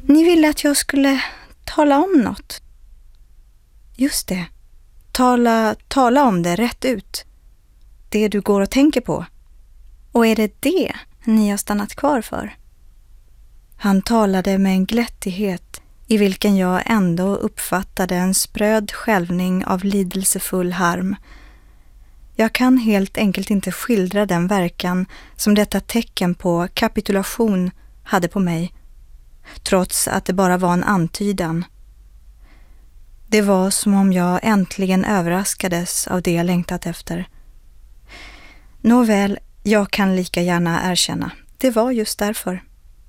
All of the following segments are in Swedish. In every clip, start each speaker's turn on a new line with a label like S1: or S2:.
S1: Ni ville att jag skulle tala om något. Just det. Tala om det rätt ut. Det du går och tänker på. Och är det ni har stannat kvar för? Han talade med en glättighet i vilken jag ändå uppfattade en spröd skälvning av lidelsefull harm. Jag kan helt enkelt inte skildra den verkan som detta tecken på kapitulation hade på mig, trots att det bara var en antydan. Det var som om jag äntligen överraskades av det jag längtat efter. Nåväl, jag kan lika gärna erkänna. Det var just därför.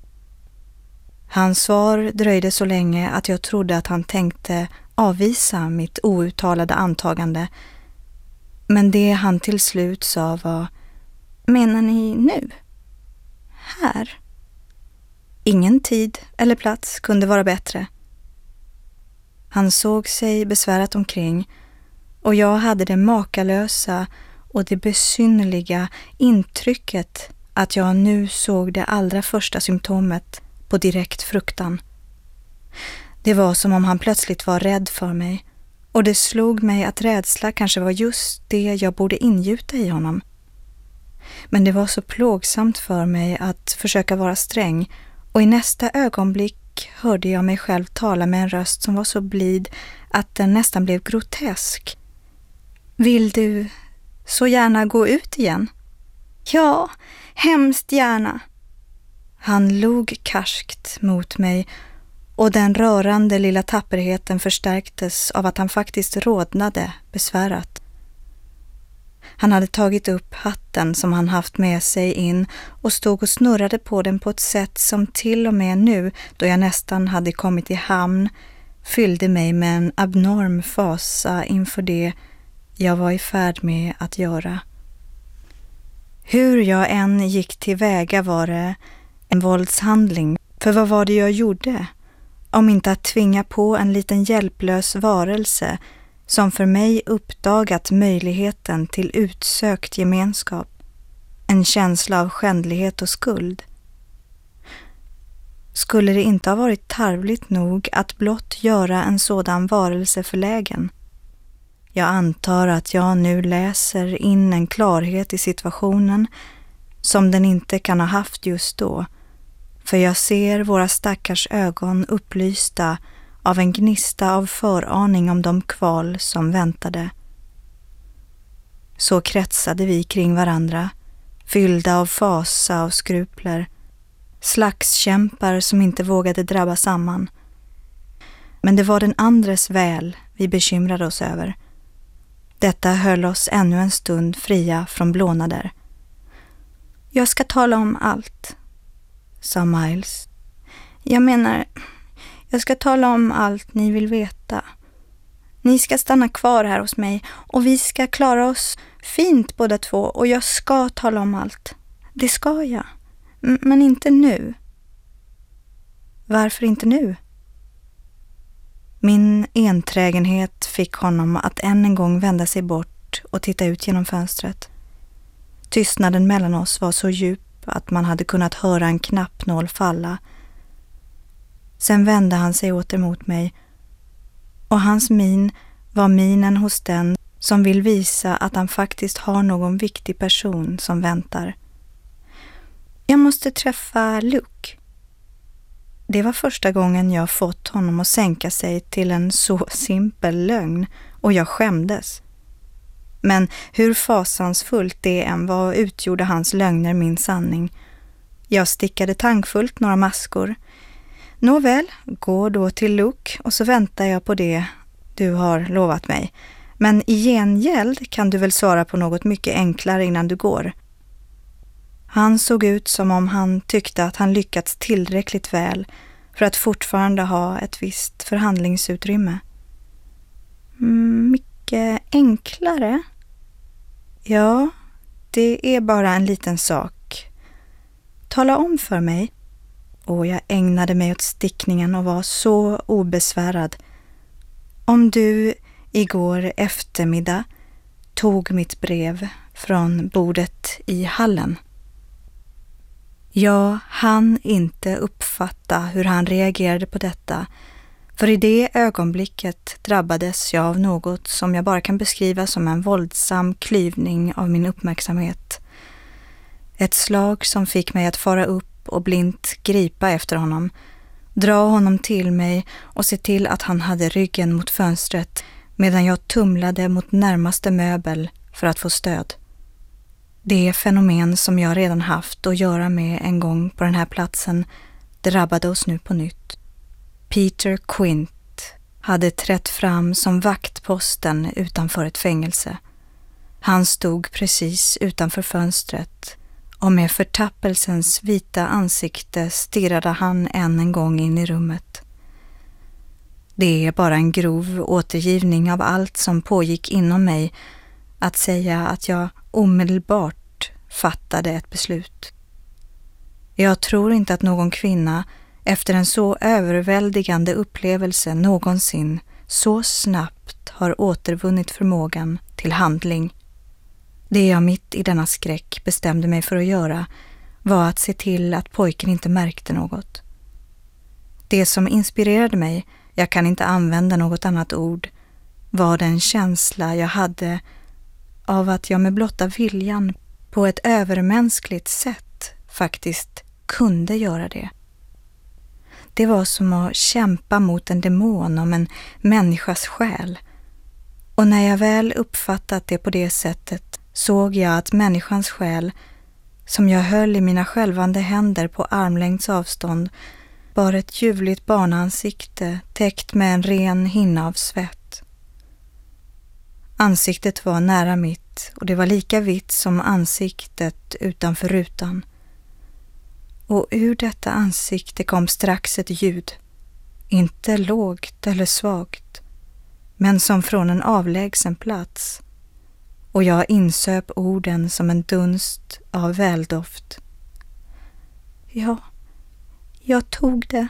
S1: Hans svar dröjde så länge att jag trodde att han tänkte avvisa mitt outtalade antagande. Men det han till slut sa var: menar ni nu? Här? Ingen tid eller plats kunde vara bättre. Han såg sig besvärat omkring och jag hade det makalösa och det besynnerliga intrycket att jag nu såg det allra första symptomet på direkt fruktan. Det var som om han plötsligt var rädd för mig, och det slog mig att rädsla kanske var just det jag borde ingjuta i honom. Men det var så plågsamt för mig att försöka vara sträng, och i nästa ögonblick hörde jag mig själv tala med en röst som var så blid att den nästan blev grotesk. Vill du så gärna gå ut igen? Ja, hemskt gärna. Han log karskt mot mig, och den rörande lilla tapperheten förstärktes av att han faktiskt rodnade besvärat. Han hade tagit upp hatten som han haft med sig in och stod och snurrade på den på ett sätt som till och med nu, då jag nästan hade kommit i hamn, fyllde mig med en abnorm fasa inför det jag var i färd med att göra. Hur jag än gick tillväga var det en våldshandling, för vad var det jag gjorde? Om inte att tvinga på en liten hjälplös varelse som för mig uppdagat möjligheten till utsökt gemenskap, en känsla av skändlighet och skuld. Skulle det inte ha varit tarvligt nog att blott göra en sådan varelse förlägen? Jag antar att jag nu läser in en klarhet i situationen som den inte kan ha haft just då, för jag ser våra stackars ögon upplysta av en gnista av föraning om de kval som väntade. Så kretsade vi kring varandra, fyllda av fasa och skrupler, slagskämpar som inte vågade drabba samman. Men det var den andres väl vi bekymrade oss över. Detta höll oss ännu en stund fria från blånader. Jag ska tala om allt, sa Miles. Jag ska tala om allt ni vill veta. Ni ska stanna kvar här hos mig och vi ska klara oss fint båda två, och jag ska tala om allt. Det ska jag. Men inte nu. Varför inte nu? Min enträgenhet fick honom att än en gång vända sig bort och titta ut genom fönstret. Tystnaden mellan oss var så djup att man hade kunnat höra en knappnål falla. Sen vände han sig åter mot mig, och hans min var minen hos den som vill visa att han faktiskt har någon viktig person som väntar. Jag måste träffa Luke. Det var första gången jag fått honom att sänka sig till en så simpel lögn, och jag skämdes. Men hur fasansfullt det än var utgjorde hans lögner min sanning. Jag stickade tankfullt några maskor. Nåväl, gå då till Luke och så väntar jag på det du har lovat mig. Men i gengäld kan du väl svara på något mycket enklare innan du går. Han såg ut som om han tyckte att han lyckats tillräckligt väl för att fortfarande ha ett visst förhandlingsutrymme. Mycket enklare? Ja, det är bara en liten sak. Tala om för mig. Och jag ägnade mig åt stickningen och var så obesvärad. Om du igår eftermiddag tog mitt brev från bordet i hallen. Jag hann inte uppfatta hur han reagerade på detta, för i det ögonblicket drabbades jag av något som jag bara kan beskriva som en våldsam klyvning av min uppmärksamhet. Ett slag som fick mig att fara upp och blint gripa efter honom, dra honom till mig och se till att han hade ryggen mot fönstret medan jag tumlade mot närmaste möbel för att få stöd. Det fenomen som jag redan haft att göra med en gång på den här platsen drabbade oss nu på nytt. Peter Quint hade trätt fram som vaktposten utanför ett fängelse. Han stod precis utanför fönstret och med förtappelsens vita ansikte stirrade han än en gång in i rummet. Det är bara en grov återgivning av allt som pågick inom mig att säga att jag omedelbart fattade ett beslut. Jag tror inte att någon kvinna efter en så överväldigande upplevelse någonsin så snabbt har återvunnit förmågan till handling. Det jag mitt i denna skräck bestämde mig för att göra var att se till att pojken inte märkte något. Det som inspirerade mig, jag kan inte använda något annat ord, var den känsla jag hade av att jag med blotta viljan på ett övermänskligt sätt faktiskt kunde göra det. Det var som att kämpa mot en demon om en människas själ. Och när jag väl uppfattat det på det sättet såg jag att människans själ, som jag höll i mina skälvande händer på armlängds avstånd, bar ett ljuvligt barnansikte täckt med en ren hinna av svett. Ansiktet var nära mitt och det var lika vitt som ansiktet utanför rutan. Och ur detta ansikte kom strax ett ljud, inte lågt eller svagt, men som från en avlägsen plats. Och jag insöp orden som en dunst av väldoft. Ja, jag tog det.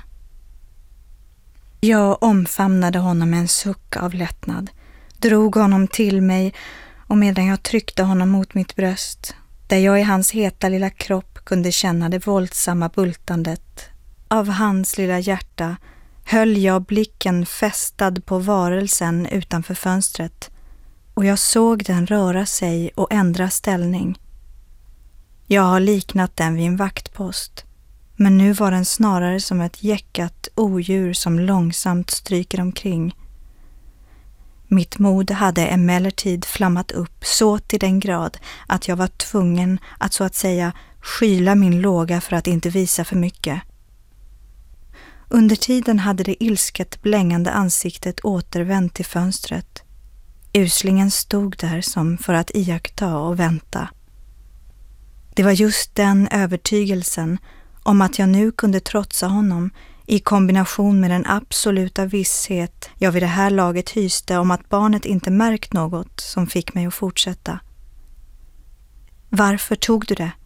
S1: Jag omfamnade honom med en suck av lättnad, drog honom till mig och medan jag tryckte honom mot mitt bröst, där jag i hans heta lilla kropp kunde känna det våldsamma bultandet av hans lilla hjärta, höll jag blicken fästad på varelsen utanför fönstret och jag såg den röra sig och ändra ställning. Jag har liknat den vid en vaktpost, men nu var den snarare som ett jäckat odjur som långsamt stryker omkring. Mitt mod hade emellertid flammat upp så till den grad att jag var tvungen att så att säga skyla min låga för att inte visa för mycket. Under tiden hade det ilsket blängande ansiktet återvänt till fönstret. Uslingen stod där som för att iaktta och vänta. Det var just den övertygelsen om att jag nu kunde trotsa honom i kombination med den absoluta visshet jag vid det här laget hyste om att barnet inte märkt något som fick mig att fortsätta. Varför tog du det?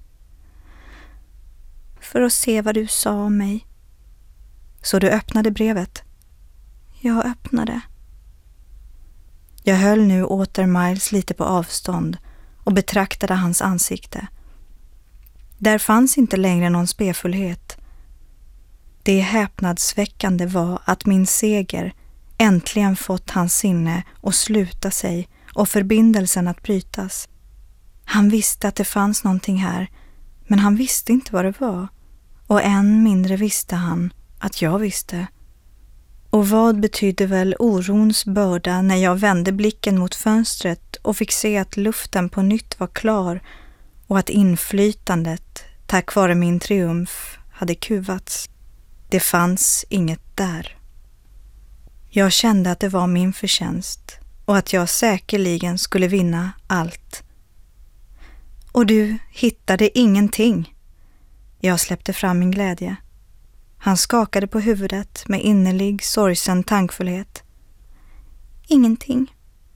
S1: För att se vad du sa om mig. Så du öppnade brevet? Jag öppnade. Jag höll nu åter Miles lite på avstånd och betraktade hans ansikte. Där fanns inte längre någon spefullhet. Det häpnadsväckande var att min seger äntligen fått hans sinne att sluta sig och förbindelsen att brytas. Han visste att det fanns någonting här, men han visste inte vad det var. Och än mindre visste han att jag visste. Och vad betydde väl orons börda när jag vände blicken mot fönstret och fick se att luften på nytt var klar och att inflytandet, tack vare min triumf, hade kuvats. Det fanns inget där. Jag kände att det var min förtjänst och att jag säkerligen skulle vinna allt. Och du hittade ingenting. Jag släppte fram min glädje. Han skakade på huvudet med innerlig, sorgsen tankfullhet. Ingenting.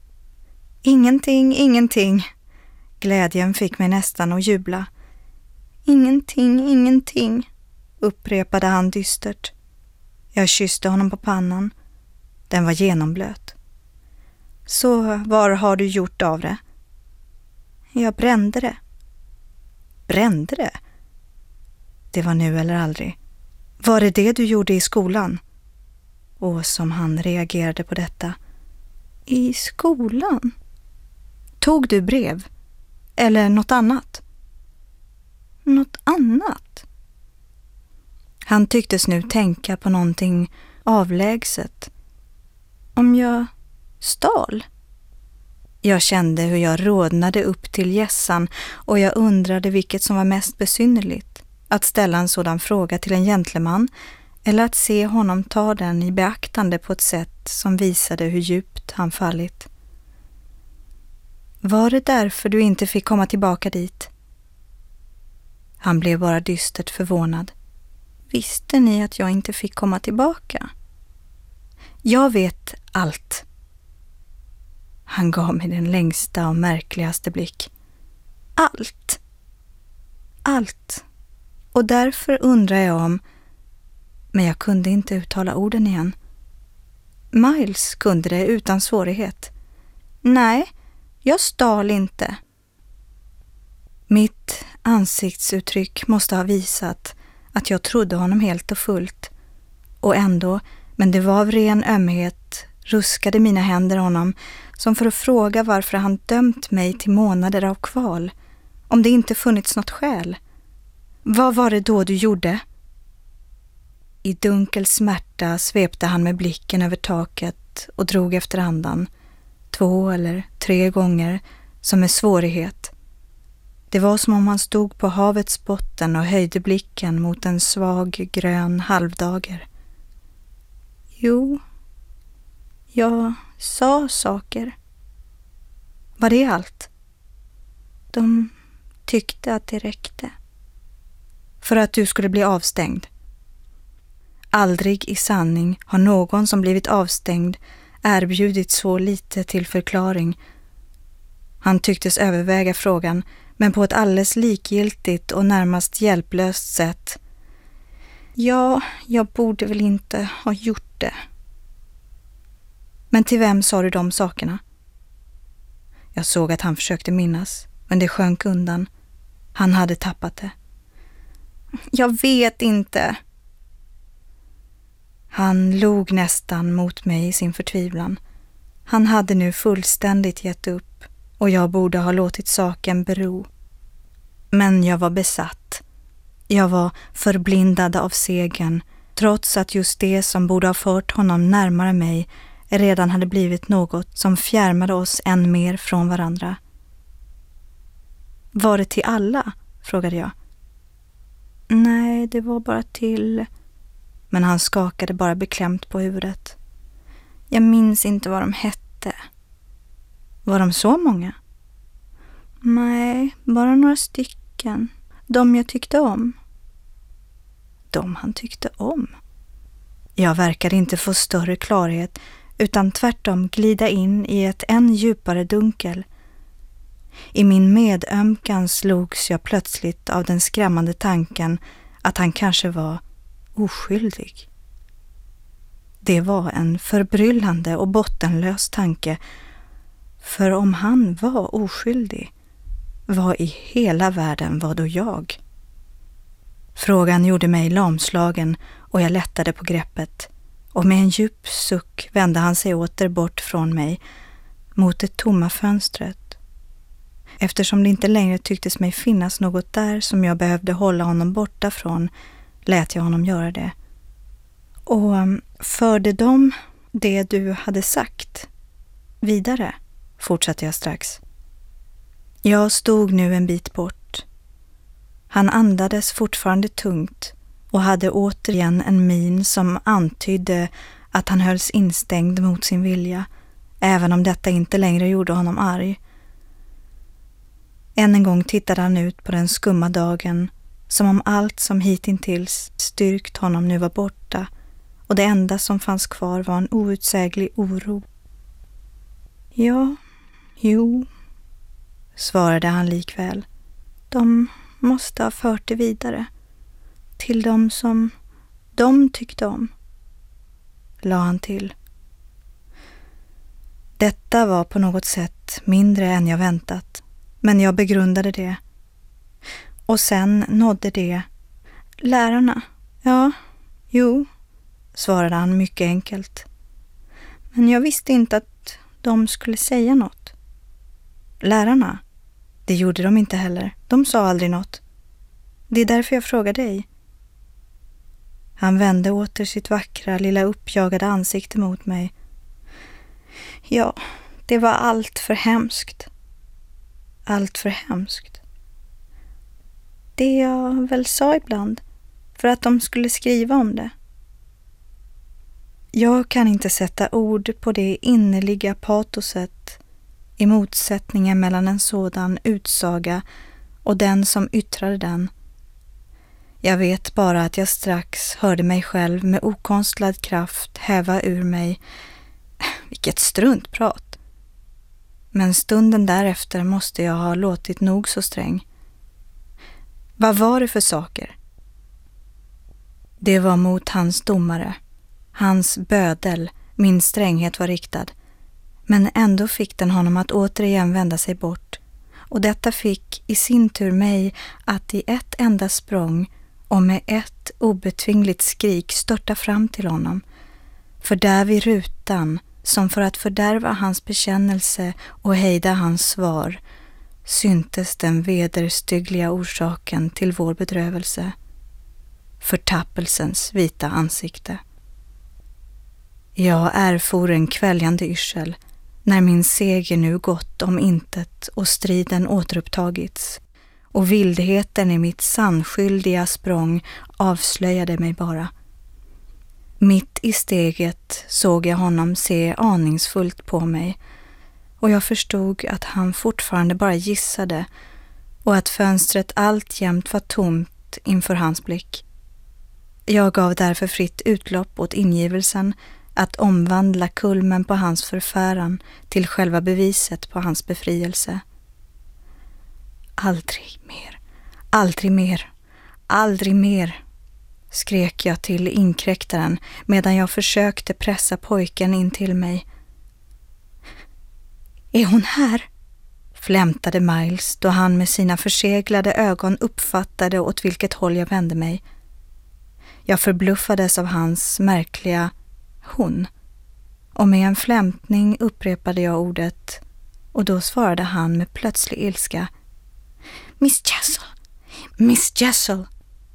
S1: Ingenting. Glädjen fick mig nästan att jubla. Ingenting, upprepade han dystert. Jag kysste honom på pannan. Den var genomblöt. Så var har du gjort av det? Jag brände det. Brände det? Det var nu eller aldrig. Var det det du gjorde i skolan? Och som han reagerade på detta. I skolan? Tog du brev? Eller något annat? Något annat? Han tycktes nu tänka på någonting avlägset. Om jag stal? Jag kände hur jag rodnade upp till gässan och jag undrade vilket som var mest besynnerligt. Att ställa en sådan fråga till en gentleman eller att se honom ta den i beaktande på ett sätt som visade hur djupt han fallit. Var det därför du inte fick komma tillbaka dit? Han blev bara dystert förvånad. Visste ni att jag inte fick komma tillbaka? Jag vet allt. Han gav mig den längsta och märkligaste blick. Allt. Allt. Och därför undrar jag om... Men jag kunde inte uttala orden igen. Miles kunde det utan svårighet. Nej, jag stal inte. Mitt ansiktsuttryck måste ha visat att jag trodde honom helt och fullt. Och ändå, men det var av ren ömhet, ruskade mina händer honom som för att fråga varför han dömt mig till månader av kval. Om det inte funnits något skäl. Vad var det då du gjorde? I dunkel smärta svepte han med blicken över taket och drog efter andan. 2 eller 3 gånger, som med svårighet. Det var som om han stod på havets botten och höjde blicken mot en svag grön halvdager. Jo, jag sa saker. Var det allt? De tyckte att det räckte. För att du skulle bli avstängd. Aldrig i sanning har någon som blivit avstängd erbjudit så lite till förklaring. Han tycktes överväga frågan, men på ett alldeles likgiltigt och närmast hjälplöst sätt. Ja, jag borde väl inte ha gjort det. Men till vem sa du de sakerna? Jag såg att han försökte minnas, men det sjönk undan. Han hade tappat det. Jag vet inte. Han log nästan mot mig i sin förtvivlan. Han hade nu fullständigt gett upp och jag borde ha låtit saken bero. Men jag var besatt. Jag var förblindad av segern, trots att just det som borde ha fört honom närmare mig redan hade blivit något som fjärmade oss än mer från varandra. Var det till alla? Frågade jag. Nej, det var bara till... Men han skakade bara beklämt på huvudet. Jag minns inte vad de hette. Var de så många? Nej, bara några stycken. De jag tyckte om. De han tyckte om? Jag verkade inte få större klarhet utan tvärtom glida in i ett än djupare dunkel. I min medömkan slogs jag plötsligt av den skrämmande tanken att han kanske var oskyldig. Det var en förbryllande och bottenlös tanke, för om han var oskyldig, vad i hela världen var då jag? Frågan gjorde mig lamslagen och jag lättade på greppet, och med en djup suck vände han sig åter bort från mig mot det tomma fönstret. Eftersom det inte längre tycktes mig finnas något där som jag behövde hålla honom borta från, lät jag honom göra det. Och förde de det du hade sagt vidare, fortsatte jag strax. Jag stod nu en bit bort. Han andades fortfarande tungt och hade återigen en min som antydde att han hölls instängd mot sin vilja, även om detta inte längre gjorde honom arg. Än en gång tittade han ut på den skumma dagen, som om allt som hitintills styrkt honom nu var borta och det enda som fanns kvar var en outsäglig oro. Ja, jo, svarade han likväl. De måste ha fört det vidare till dem som de tyckte om, la han till. Detta var på något sätt mindre än jag väntat, men jag begrundade det. Och sen nådde det, Lärarna? Ja, jo, svarade han mycket enkelt. Men jag visste inte att de skulle säga något. Lärarna? Det gjorde de inte heller. De sa aldrig något. Det är därför jag frågar dig. Han vände åter sitt vackra, lilla uppjagade ansikte mot mig. Ja, det var allt för hemskt. Allt för hemskt. Det jag väl sa ibland, för att de skulle skriva om det. Jag kan inte sätta ord på det innerliga patoset i motsättningen mellan en sådan utsaga och den som yttrade den. Jag vet bara att jag strax hörde mig själv med okonstlad kraft häva ur mig. Vilket struntprat. Men stunden därefter måste jag ha låtit nog så sträng. Vad var det för saker? Det var mot hans domare. Hans bödel, min stränghet var riktad. Men ändå fick den honom att återigen vända sig bort. Och detta fick i sin tur mig att i ett enda språng och med ett obetvingligt skrik störta fram till honom. För där vid rutan, som för att fördärva hans bekännelse och hejda hans svar, syntes den vederstyggliga orsaken till vår bedrövelse. Förtappelsens vita ansikte. Jag erfor en kväljande yrsel när min seger nu gått om intet och striden återupptagits, och vildheten i mitt sannskyldiga språng avslöjade mig bara. Mitt i steget såg jag honom se aningsfullt på mig, och jag förstod att han fortfarande bara gissade och att fönstret alltjämt var tomt inför hans blick. Jag gav därför fritt utlopp åt ingivelsen att omvandla kulmen på hans förfäran till själva beviset på hans befrielse. Aldrig mer, aldrig mer, aldrig mer, skrek jag till inkräktaren medan jag försökte pressa pojken in till mig. Är hon här? Flämtade Miles då han med sina förseglade ögon uppfattade åt vilket håll jag vände mig. Jag förbluffades av hans märkliga hon, och med en flämtning upprepade jag ordet, och då svarade han med plötslig ilska. Miss Jessel! Miss Jessel!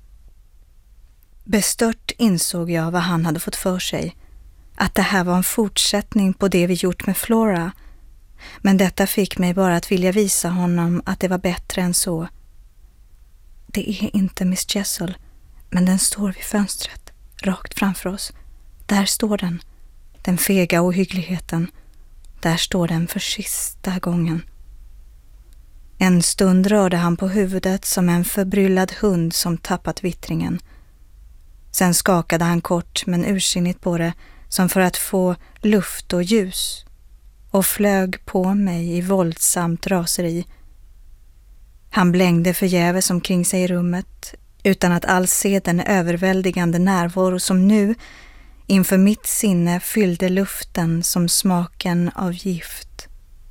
S1: Bestört insåg jag vad han hade fått för sig, att det här var en fortsättning på det vi gjort med Flora, men detta fick mig bara att vilja visa honom att det var bättre än så. Det är inte Miss Jessel, men den står vid fönstret, rakt framför oss. Där står den fega ohyggligheten. Där står den för sista gången. En stund rörde han på huvudet som en förbryllad hund som tappat vittringen. Sen skakade han kort men ursinnigt på det, som för att få luft och ljus, och flög på mig i våldsamt raseri. Han blängde förgäves omkring sig i rummet, utan att alls se den överväldigande närvaro som nu inför mitt sinne fyllde luften som smaken av gift.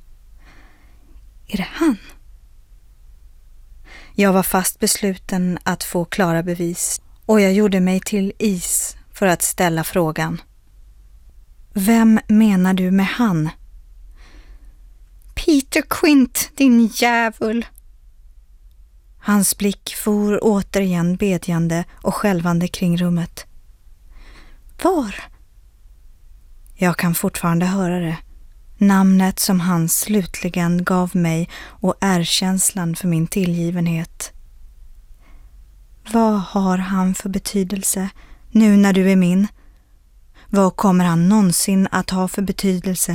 S1: Är det han? Jag var fast besluten att få klara bevis, och jag gjorde mig till is för att ställa frågan. Vem menar du med han? Peter Quint, din djävul! Hans blick for återigen bedjande och skälvande kring rummet. Var? Jag kan fortfarande höra det. Namnet som han slutligen gav mig och erkänslan för min tillgivenhet. Vad har han för betydelse nu när du är min? Vad kommer han någonsin att ha för betydelse?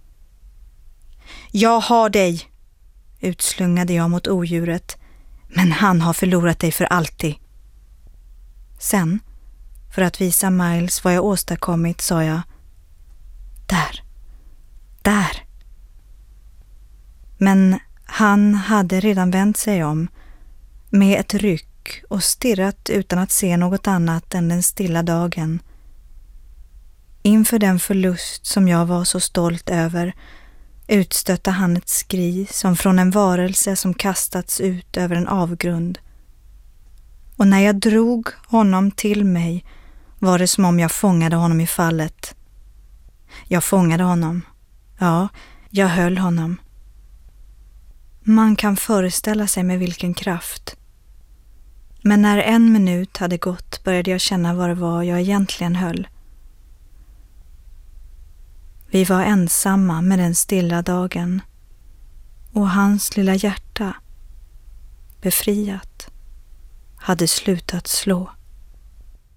S1: Jag har dig, utslungade jag mot odjuret, men han har förlorat dig för alltid. Sen, för att visa Miles vad jag åstadkommit, sa jag: Där. Men han hade redan vänt sig om med ett ryck och stirrat utan att se något annat än den stilla dagen. Inför den förlust som jag var så stolt över utstötte han ett skri som från en varelse som kastats ut över en avgrund. Och när jag drog honom till mig var det som om jag fångade honom i fallet. Jag fångade honom. Ja, jag höll honom. Man kan föreställa sig med vilken kraft. Men när 1 minut hade gått började jag känna vad det var jag egentligen höll. Vi var ensamma med den stilla dagen och hans lilla hjärta, befriat, hade slutat slå.